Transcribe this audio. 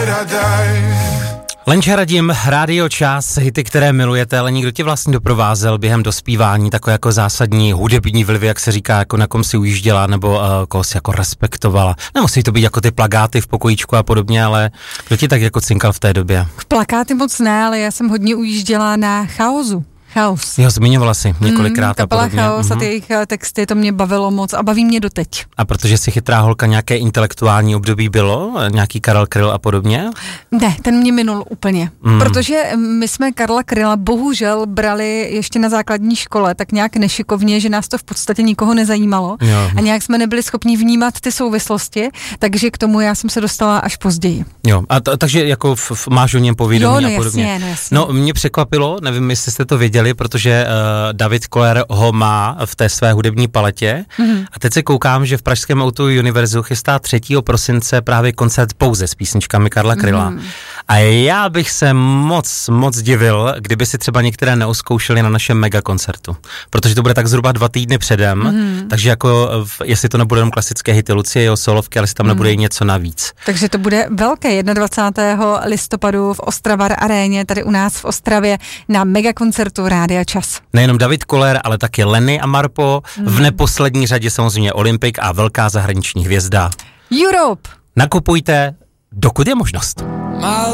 Lenča Radim, Rádio Čas, hity, které milujete, ale někdo tě vlastně doprovázel během dospívání, takové jako zásadní hudební vlivy, jak se říká, jako na kom si ujížděla, nebo koho si jako respektovala. Nemusí to být jako ty plakáty v pokojíčku a podobně, ale kdo ti tak jako cinkal v té době? Plakáty moc ne, ale já jsem hodně ujížděla na Chaosu. Chaos. Jo, zmiňovala si několikrát a podobně. Chaos a ty jejich texty, to mě bavilo moc a baví mě doteď. A protože jsi chytrá holka, nějaké intelektuální období bylo? Nějaký Karel Kryl a podobně? Ne, ten mě minul úplně. Protože my jsme Karla Kryla bohužel brali ještě na základní škole tak nějak nešikovně, že nás to v podstatě nikoho nezajímalo. Jo. A nějak jsme nebyli schopni vnímat ty souvislosti, takže k tomu já jsem se dostala až později. Jo, a takže jako máš o něm povědomí a podobně. Jasně. No, mě překvapilo, nevím, jestli jste to věděli, protože David Koller ho má v té své hudební paletě. A teď se koukám, že v pražském Outu Univerzu chystá 3. prosince právě koncert pouze s písničkami Karla Kryla. A já bych se moc divil, kdyby si třeba některé neoskoušeli na našem megakoncertu. Protože to bude tak zhruba 2 týdny předem, takže jako jestli to nebude jenom klasické hity Lucie, jeho solovky, ale jestli tam nebude něco navíc. Takže to bude velké 21. listopadu v Ostravar aréně, tady u nás v Ostravě na megakoncertu Rádia Čas. Nejenom David Koller, ale taky Lenny a Marpo, v neposlední řadě samozřejmě Olympik a velká zahraniční hvězda Europe. Nakupujte, dokud je možnost.